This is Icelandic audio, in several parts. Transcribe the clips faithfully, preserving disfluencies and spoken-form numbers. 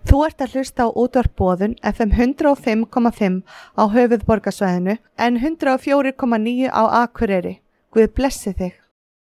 Þú ert að hlusta á útvarp Boðun F M hundrað og fimm komma fimm á höfuðborgarsvæðinu en hundrað og fjögur komma níu á Akureyri. Guð blessi þig.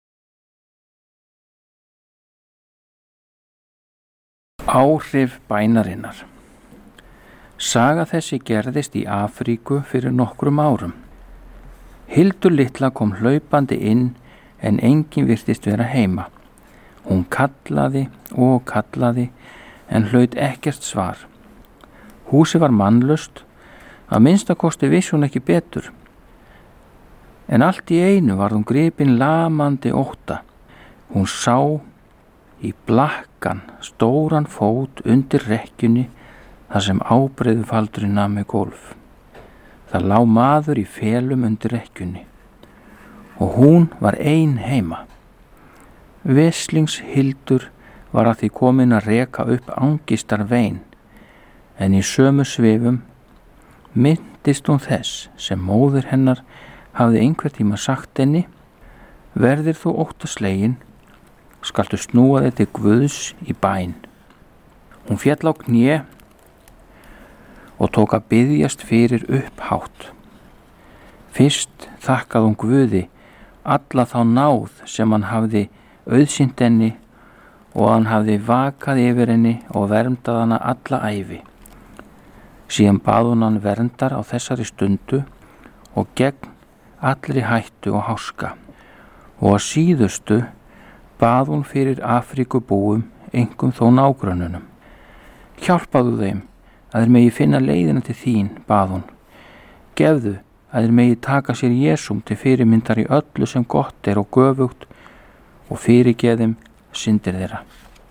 Áhrif bænarinnar. Saga þessi gerðist í Afríku fyrir nokkrum árum. Hildur litla kom hlaupandi inn en enginn virtist vera heima. Hún kallaði og kallaði en hlaut ekkert svar. Húsi var mannlaust, að minnstakosti vissi hún ekki betur. En allt í einu var hún gripin lamandi ótta. Hún sá í blakkan stóran fót undir rekkjunni þar sem ábreiðufaldurinn nami gólf. Það lá maður í felum undir rekkjunni og hún var ein heima. Veslingshildur var að því komin að reka upp angistar vein, en í sömu svifum minntist hún þess sem móðir hennar hafði einhver tíma sagt henni: verðir þú óttaslegin, skaltu snúa þig til Guðs í bæn. Hún féll á kné og tók að biðjast fyrir upphátt. Fyrst þakkaði hún Guði alla þá náð sem hann hafði auðsýnt henni og hann hafði vakað yfir henni og verndað hana alla ævi. Síðan bað hún hann verndar á þessari stundu og gegn allri hættu og háska. Og að síðustu bað hún fyrir Afríkubúum, einkum þó nágrönnunum. Hjálpaðu þeim að þeir megi finna leiðina til þín, bað hún. Gefðu að þeir megi taka sér Jesúm til fyrirmyndar í öllu sem gott er og göfugt og fyrirgeðum syndir þeirra.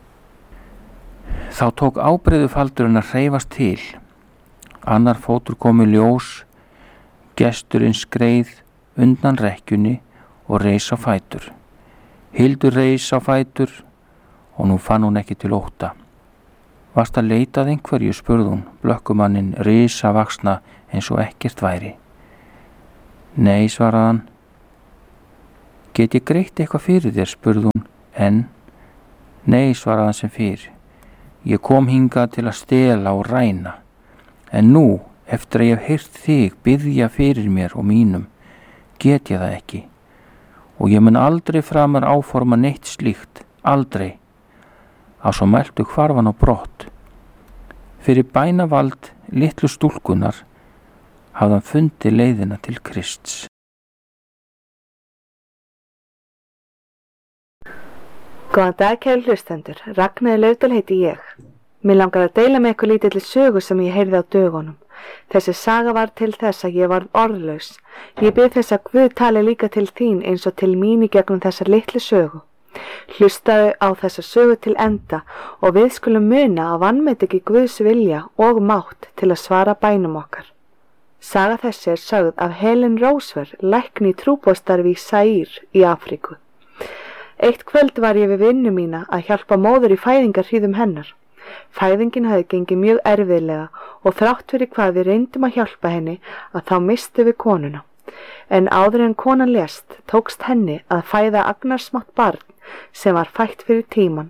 Þá tók ábreiðufaldurinn að hreyfast til. Annar fótur kom í ljós, gesturinn skreið undan rekkjunni og reis á fætur. Hildur reis á fætur og nú fann hún ekki til ótta. Varst að leita að einhverju, spurði hún, blökkumanninn risavaxna eins og ekkert væri. Nei, svaraði hann. Get ég greitt eitthvað fyrir þér, spurði hún, en nei, svaraði hann sem fyrr. Ég kom hingað til að stela og ræna, en nú, eftir að ég hef heyrt þig biðja fyrir mér og mínum, get ég það ekki. Og ég mun aldrei framar áforma neitt slíkt, aldrei. Á svo mæltu hvarf hann á brott. Fyrir bænavald litlu stúlkunar hafði hann fundið leiðina til Krists. Góðan dag, kæru hlustendur. Ragnheiður Laufdal heiti ég. Mér langar að deila með ykkur lítilli sögu sem ég heyrði á dögunum. Þessi saga var til þess að ég var orðlaus. Ég bið þess að Guð tali líka til þín eins og til mín í gegnum þessar litlu sögu. Hlustaðu á þessa sögu til enda og við skulum muna að vanmeta ekki Guðs vilja og mátt til að svara bænum okkar. Saga þessi er sögð af Helen Roosevelt, lækni í trúboðsstarfi í Zaire í Afríku. Eitt kvöld var ég við vinnu mína að hjálpa móður í fæðingarhríðum hennar. Fæðingin hafði gengið mjög erfiðlega og þrátt fyrir hvað við reyndum að hjálpa henni að þá misstu við konuna. En áður en konan lést tókst henni að fæða agnarsmátt barn sem var fætt fyrir tíman.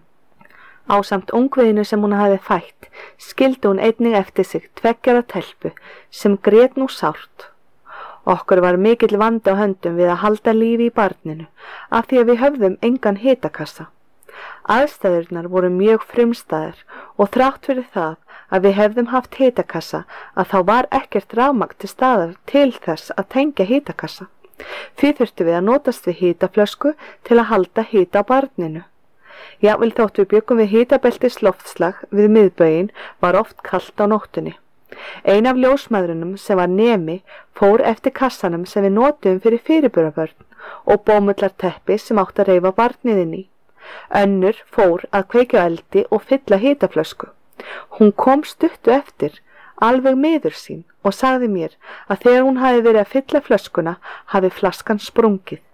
Ásamt ungviðinu sem hún hafði fætt skildi hún einnig eftir sig tveggjara telpu sem grét nú sárt. Okkur var mikill vandi á höndum við að halda lífi í barninu af því að við höfðum engan hitakassa. Aðstæðurnar voru mjög frumstæðar og þrátt fyrir það að við hefðum haft hitakassa að þá var ekkert rafmagn til staðar til þess að tengja hitakassa. Því þurftum við að notast við hitaflösku til að halda hita á barninu. Jafnvel þótt við bjuggum við hitabeltis loftslag við miðbögin var oft kalt á nóttunni. Ein af ljósmæðrunum sem var nemi fór eftir kassanum sem við notuðum fyrir fyrirburabörn og bómullarteppi sem átt að reifa barnið inn í. Önnur fór að kveikja eldi og fylla hitaflösku. Hún kom stuttu eftir, alveg miður sín og sagði mér að þegar hún hafi verið að fylla flöskuna hafi flaskan sprungið.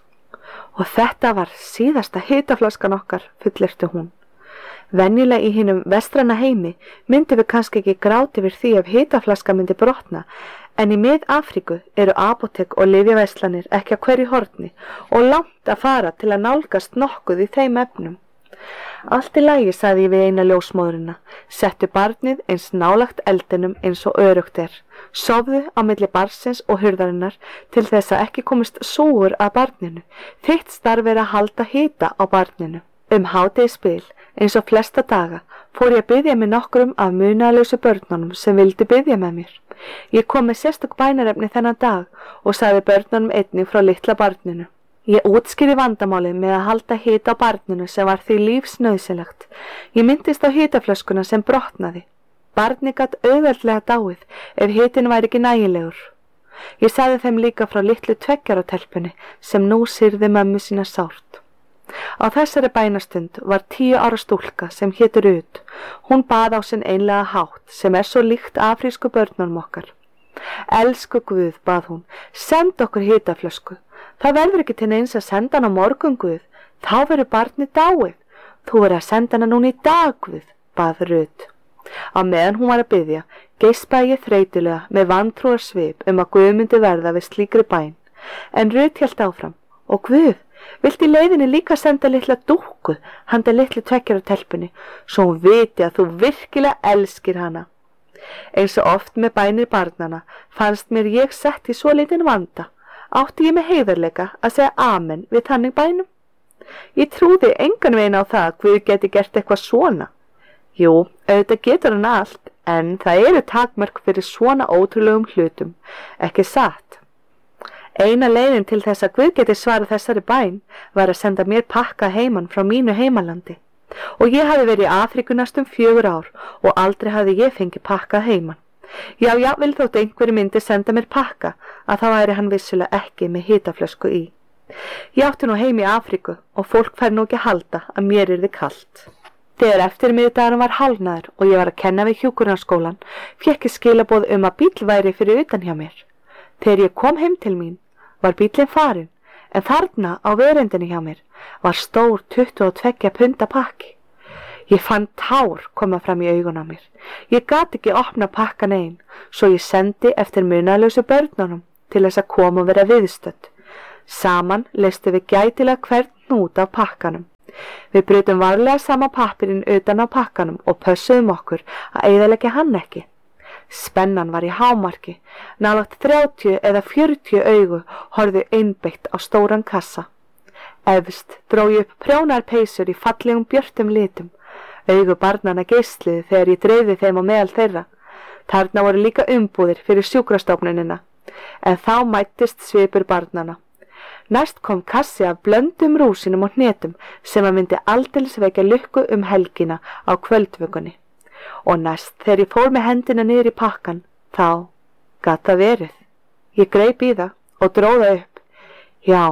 Og þetta var síðasta hitaflaskan okkar, fullyrti hún. Venjulega í hinum vestræna heimi myndum við kannski ekki gráta yfir því ef hitaflaska myndi brotna, en í Mið-Afríku eru apótek og lyfjaverslanir ekki á hverju horni og langt að fara til að nálgast nokkuð í þeim efnum. Allt í lagi, sagði ég við eina ljósmóðurina. Settu barnið eins nálagt eldinum eins og örugt er. Sofðu á milli barnsins og hurðarinnar til þess að ekki komist súgur að barninu. Þitt starf er að halda hita á barninu. Um hádegisbil, eins og flesta daga, fór ég að biðja með nokkrum af munaðarlausu börnunum sem vildi biðja með mér. Ég kom með sérstök bænarefni þennan dag og sagði börnunum einnig frá litla barninu. Ég útskýrði vandamálið með að halda hita á barninu sem var því lífsnauðsynlegt. Ég myndist á hitaflöskuna sem brotnaði. Barnið gat auðveldlega dáið ef hitin væri ekki nægilegur. Ég sagði þeim líka frá litlu tveggjara-telpunni sem nú syrði mömmu sína sárt. Á þessari bænastund var tíu ára stúlka sem héti Rut. Hún bað á sinn einlega hátt sem er svo líkt afrísku börnunum okkar. Elsku Guð, bað hún, send okkur hitaflösku. Það verður ekki til neins að senda hann á morgun, Guð. Þá verður barnið dáið. Þú verður að senda hana núna í dag, Guð, bað Rut. Á meðan hún var að biðja, geispaði ég þreytulega með vantrúar svip um að Guð myndi verða við slíkri bæn. En Rut hélt áfram. Og Guð, viltu í leiðinni líka senda litla dúkku handa litlu tveggjara-telpunni, svo hún viti að þú virkilega elskir hana. Eins og oft með bænir barnana fannst mér ég sett í svo lítinn vanda. Átti ég með heiðarleika að segja amen við þannig bænum? Ég trúði engan veginn á það að Guð geti gert eitthvað svona. Jú, auðvitað getur hann allt, en það eru takmörk fyrir svona ótrúlegum hlutum, ekki satt. Eina leiðin til þess að Guð geti svarað þessari bæn var að senda mér pakka heiman frá mínu heimalandi. Og ég hafi verið í Afríku næstum fjögur ár og aldrei hafi ég fengið pakka heiman. Já, jafnvel þótt einhverju myndi senda mér pakka að þá væri hann vissulega ekki með hitaflösku í. Ég átti nú heim í Afríku og fólk fær nú ekki að halda að mér yrði kalt. Þegar eftirmiðdagurinn var hálfnaður og ég var að kenna við hjúkrunarskólann, fékk ég skilaboð um að bíll væri fyrir utan hjá mér. Þegar ég kom heim til mín var bíllinn farinn, en þarna á veröndinni hjá mér var stór tuttugu og tveggja punda pakki. Ég fann tár koma fram í augun á mér. Ég gat ekki opna pakkan ein, svo ég sendi eftir munaðarlausu börnunum til þess að koma og vera viðstödd. Saman leystum við gætilega hvern hnút af pakkanum. Við brutum varlega sama pappirinn utan á pakkanum og pössuðum okkur að eyðileggja hann ekki. Spennan var í hámarki, nálægt þrjátíu eða fjörutíu augu horfðu einbeitt á stóran kassa. Efst dró ég upp prjónar peysur í fallegum björtum litum. Augu barnanna geisliði þegar ég dreifði þeim á meðal þeirra. Þarna voru líka umbúðir fyrir sjúkrastofnunina, en þá mættist svipur barnanna. Næst kom kassi af blöndum rúsinum og hnetum sem að myndi aldeilis vekja lukku um helgina á kvöldvökunni. Og næst þegar ég fór með hendina niður í pakkan, þá gat það verið. Ég greip í það og dróða upp. Já,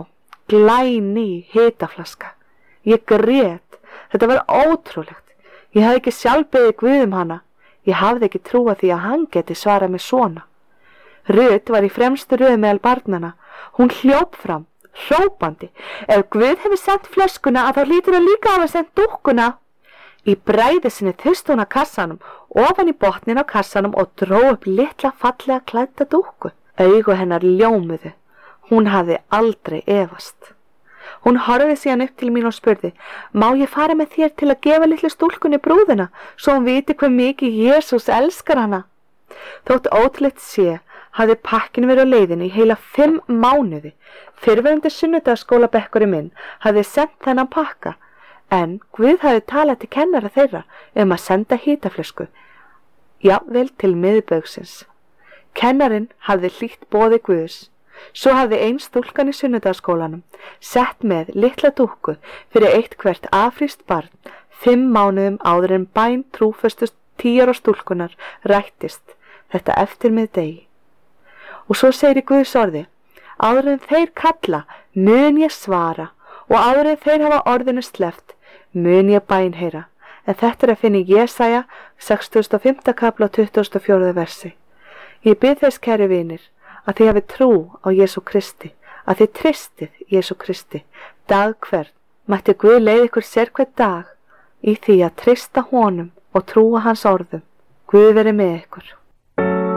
glæný hitaflaska. Ég grét. Þetta var ótrúlegt. Ég hafði ekki sjálf beðið Guð um hana. Ég hafði ekki trúað því að hann geti svarað mig svona. Rut var í fremstu röð meðal barnana. Hún hljóp fram, hrópandi. Ef Guð hefði sendt flöskuna að þá hlýtur að líka hafa sendt dúkkuna. Í bræði sinni þusti hún að kassanum, ofan í botnin á kassanum og dró upp litla fallega klædda dúkku. Augu hennar ljómuðu. Hún hafði aldrei efast. Hún horfði síðan upp til mín og spurði, má ég fara með þér til að gefa litlu stúlkunni brúðuna, svo hún viti hve mikið Jesús elskar hana? Þótt ótrúlegt sé, hafði pakkin verið á leiðinni í heila fimm mánuði. Fyrrverandi sunnudagsskólabekkurinn minn hafði sendt þennan pakka, en Guð hafði talað til kennara þeirra um að senda hitaflösku, jafnvel til miðbaugsins. Kennarinn hafði hlýtt boði Guðs. Svo hafði ein stúlkan í sunnudagsskólanum sett með litla dúkku fyrir eitt hvert afrískt barn fimm mánuðum áður en bæn trúföstust tíu ára stúlkunar rættist þetta eftirmiðdegi. Og svo segir í Guðs orði, áður en þeir kalla mun ég svara og áður en þeir hafa orðinu sleppt mun ég bænheyra. En þetta er að finna í Jesaja sextugasta og fimmta kafla og tuttugasta og fjórða versi. Ég bið þess, kæri vinir, að þið hafi trú á Jesú Kristi, að þið tristið Jesú Kristi, dag hvern. Mætti Guð leiða ykkur sérhvern dag í því að trista honum og trúa hans orðum. Guð veri með ykkur.